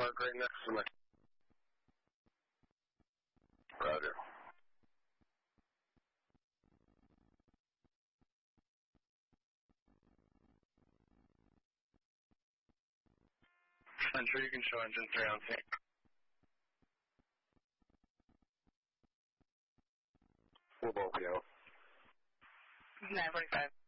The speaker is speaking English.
park right next to me. Roger. I'm sure you can show engine 3 on scene. 4 ball PO. 945.